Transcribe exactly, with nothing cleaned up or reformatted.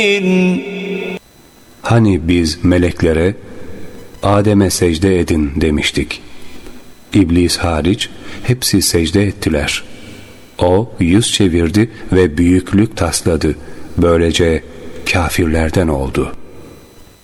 Hani biz meleklere Adem'e secde edin demiştik. İblis hariç hepsi secde ettiler. O yüz çevirdi ve büyüklük tasladı. Böylece kafirlerden oldu.